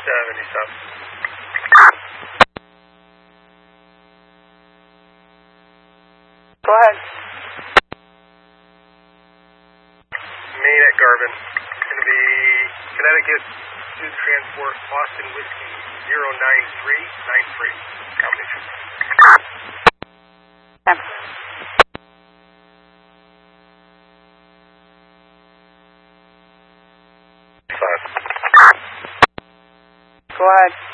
Go ahead. Main at Garvin. It's going to be Connecticut Sioux Transport Boston Whiskey 09393. Combination. Go ahead.